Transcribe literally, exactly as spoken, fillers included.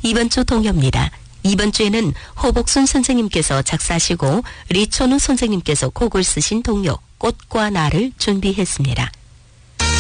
이번 주 동요입니다. 이번 주에는 호복순 선생님께서 작사하시고 리천우 선생님께서 곡을 쓰신 동요 꽃과 나를 준비했습니다.